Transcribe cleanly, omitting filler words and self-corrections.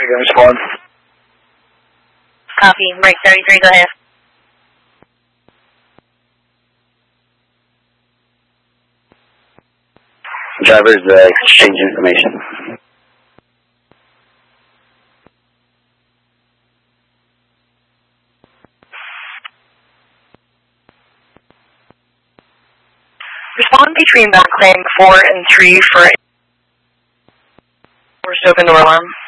can respond. Copy. Break 33, go ahead. Drivers exchange information. Respond between backclaim 4 and 3 for We're open door alarm.